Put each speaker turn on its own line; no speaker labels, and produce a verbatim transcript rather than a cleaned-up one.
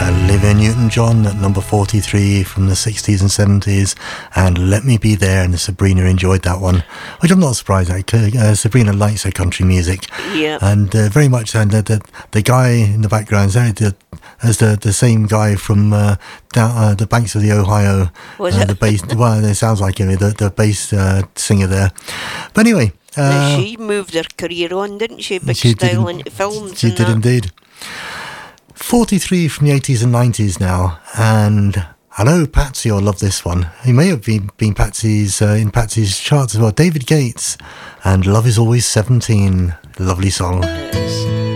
Olivia Newton-John at number forty-three from the sixties and seventies, and Let Me Be There, and Sabrina enjoyed that one, which I'm not surprised at. Uh, Sabrina likes her country music,
yeah,
and uh, very much. And uh, the the guy in the background is the, as the the same guy from uh, down uh, the banks of the Ohio.
Was
uh,
it?
The bass, well, it sounds like it. The the bass uh, singer there, but anyway. Uh,
she moved her career on, didn't she? Big
she
style
did,
into films.
She
and
did
that.
indeed. forty-three from the eighties and nineties now, and I know Patsy will love this one. He may have been, been Patsy's uh, in Patsy's charts as well. David Gates and Love Is Always seventeen. Lovely song.
Yes.